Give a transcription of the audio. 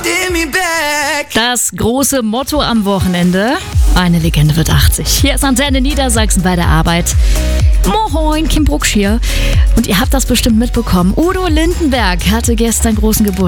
Das große Motto am Wochenende: eine Legende wird 80. Hier ist Antenne Niedersachsen bei der Arbeit. Moin, Kim Brucksch hier. Und ihr habt das bestimmt mitbekommen. Udo Lindenberg hatte gestern großen Geburtstag.